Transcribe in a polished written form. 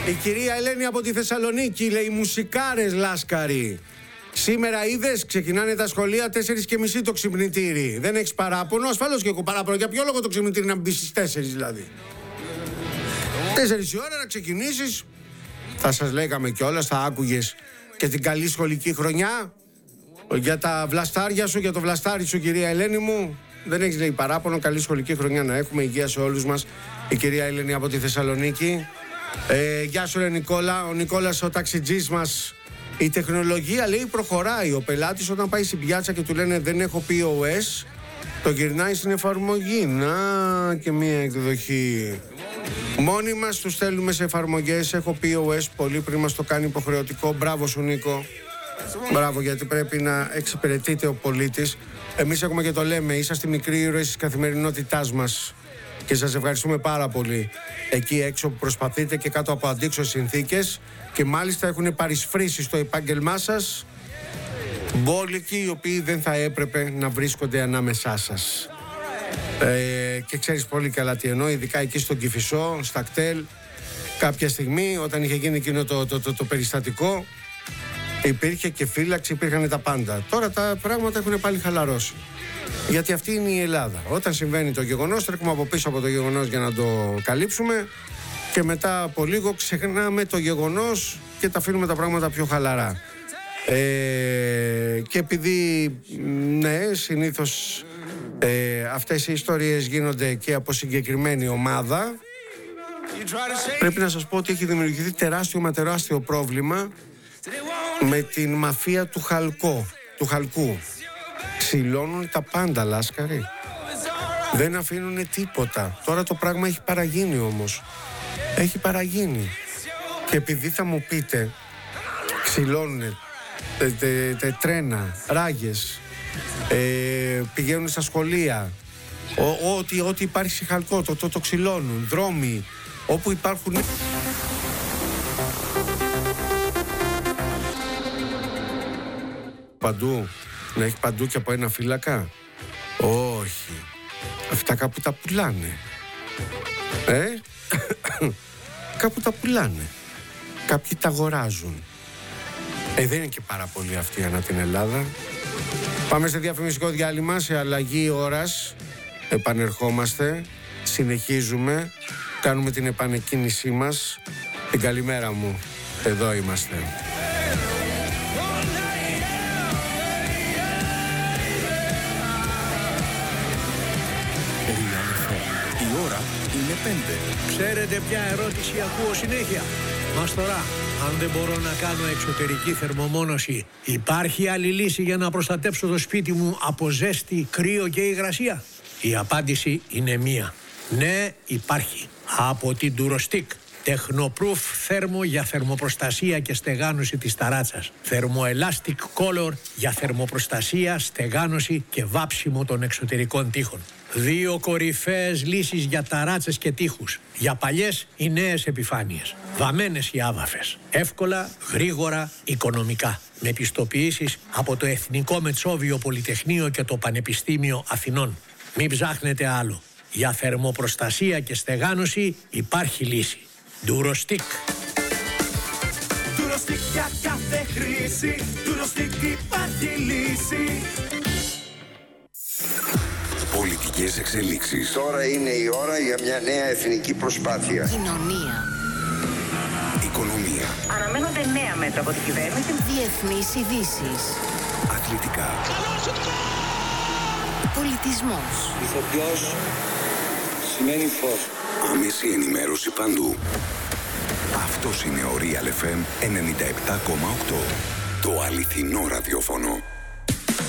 Η κυρία Ελένη από τη Θεσσαλονίκη λέει: μουσικάρες Λάσκαρη. Σήμερα είδες, ξεκινάνε τα σχολεία 4:30 το ξυπνητήρι. Δεν έχεις παράπονο? Ασφαλώς και έχω παράπονο. Για ποιο λόγο το ξυπνητήρι να μπει στις 4 δηλαδή? 4 η ώρα να ξεκινήσεις. Θα σας λέγαμε κιόλας, θα άκουγες και την καλή σχολική χρονιά. Για τα βλαστάρια σου, για το βλαστάρι σου, κυρία Ελένη μου. Δεν έχεις λέει παράπονο. Καλή σχολική χρονιά να έχουμε. Υγεία σε όλους μας. Η κυρία Ελένη από τη Θεσσαλονίκη. Γεια σου ρε Νικόλα. Ο Νικόλας ο ταξιτζής μας. Η τεχνολογία λέει προχωράει. Ο πελάτης όταν πάει στην πιάτσα και του λένε δεν έχω POS, το γυρνάει στην εφαρμογή. Να και μία εκδοχή. Μόνοι μας τους στέλνουμε σε εφαρμογές. Έχω POS πολύ πριν μας το κάνει υποχρεωτικό. Μπράβο σου Νίκο. Μπράβο, γιατί πρέπει να εξυπηρετείται ο πολίτης. Εμείς έχουμε και το λέμε, είσαστε μικροί ήρωες της καθημερινότητάς μας και σας ευχαριστούμε πάρα πολύ εκεί έξω που προσπαθείτε και κάτω από αντίξωες συνθήκες και μάλιστα έχουν παρισφρήσει στο επάγγελμά σας μπόλικοι οι οποίοι δεν θα έπρεπε να βρίσκονται ανάμεσά σας. Και ξέρεις πολύ καλά τι εννοώ, ειδικά εκεί στον Κηφισό, στα κτέλ, κάποια στιγμή όταν είχε γίνει εκείνο το περιστατικό, υπήρχε και φύλαξη, υπήρχαν τα πάντα. Τώρα τα πράγματα έχουν πάλι χαλαρώσει. Γιατί αυτή είναι η Ελλάδα. Όταν συμβαίνει το γεγονός, τρέχουμε από πίσω από το γεγονός για να το καλύψουμε και μετά από λίγο ξεχνάμε το γεγονός και τα αφήνουμε τα πράγματα πιο χαλαρά. Και επειδή, ναι, συνήθως αυτές οι ιστορίες γίνονται και από συγκεκριμένη ομάδα, πρέπει να σας πω ότι έχει δημιουργηθεί τεράστιο πρόβλημα με την μαφία του χαλκού. Ξυλώνουν τα πάντα, Λάσκαρη. Δεν αφήνουν τίποτα. Τώρα το πράγμα έχει παραγίνει όμως. Έχει παραγίνει. Και επειδή θα μου πείτε, ξυλώνουν τρένα, ράγες, πηγαίνουν στα σχολεία, ό,τι υπάρχει σε χαλκό, το ξυλώνουν. Δρόμοι, όπου υπάρχουν... Παντού, να έχει παντού και από ένα φύλακα. Όχι. Αυτά κάπου τα πουλάνε. Κάπου τα πουλάνε. Κάποιοι τα αγοράζουν. Δεν είναι και πάρα πολύ αυτοί ανά την Ελλάδα. Πάμε σε διαφημιστικό διάλειμμα, σε αλλαγή ώρας. Επανερχόμαστε. Συνεχίζουμε. Κάνουμε την επανεκκίνησή μας. Την καλημέρα μου. Εδώ είμαστε. Η ώρα είναι 5. Ξέρετε ποια ερώτηση ακούω συνέχεια? Μαστορά, αν δεν μπορώ να κάνω εξωτερική θερμομόνωση, υπάρχει άλλη λύση για να προστατέψω το σπίτι μου από ζέστη, κρύο και υγρασία? Η απάντηση είναι μία. Ναι, υπάρχει. Από την Durostick. Tecnoproof θέρμο για θερμοπροστασία και στεγάνωση της ταράτσας. Thermoelastic Color για θερμοπροστασία, στεγάνωση και βάψιμο των εξωτερικών τοίχων. 2 κορυφαίες λύσεις για ταράτσες και τοίχους. Για παλιές ή νέες επιφάνειες. Βαμμένες ή άβαφες. Εύκολα, γρήγορα, οικονομικά. Με πιστοποιήσεις από το Εθνικό Μετσόβιο Πολυτεχνείο και το Πανεπιστήμιο Αθηνών. Μην ψάχνετε άλλο. Για θερμοπροστασία και στεγάνωση υπάρχει λύση. Durostick. Durostick για κάθε χρήση. Durostick υπάρχει λύση. Πολιτικές εξελίξεις. Τώρα είναι η ώρα για μια νέα εθνική προσπάθεια. Κοινωνία. Οικονομία. Αναμένονται νέα μέτρα από την κυβέρνηση. Διεθνείς ειδήσεις. Αθλητικά. Πολιτισμός. Ηθοποιός σημαίνει φως. Άμεση ενημέρωση παντού. Αυτός είναι ο Real FM 97,8. Το αληθινό ραδιόφωνο.